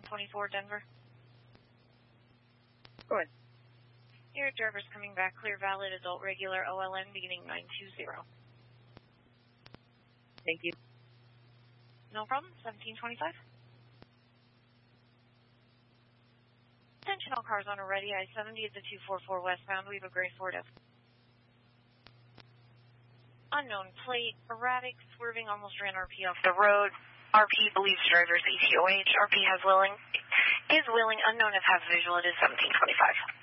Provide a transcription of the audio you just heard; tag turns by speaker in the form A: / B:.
A: 124 Denver.
B: Go ahead.
A: Your driver's coming back clear, valid, adult, regular, OLN, beginning 920.
B: Thank you.
A: No problem, 1725. Attention, all cars on a ready, I-70 at the 244 westbound. We have a gray Ford F. Unknown plate, erratic, swerving, almost ran RP off the road. RP believes driver's ETOH. RP is willing, unknown if has visual, it is 1725.